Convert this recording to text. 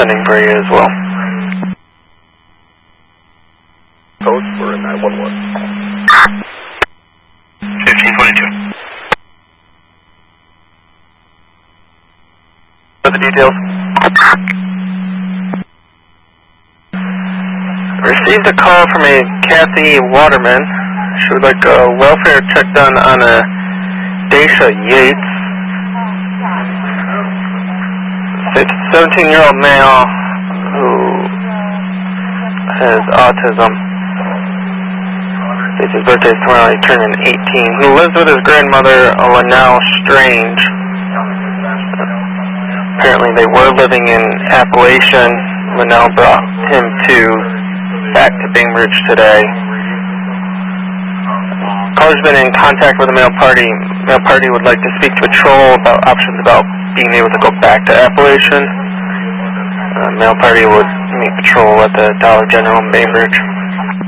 opening for you as well. Code for 911. 1522. For the details. Received a call from a Kathy Waterman. She would like a welfare check done on a Daisha Yates. It's a 17-year-old male who has autism. His birthday is tomorrow, he's turning 18. He lives with his grandmother, Linnell Strange. Apparently they were living in Appalachian. Linnell brought him back to Bainbridge today. Caller's been in contact with the male party. Male party would like to speak to patrol about options about being able to go back to Appalachian. Male party would meet patrol at the Dollar General in Bainbridge.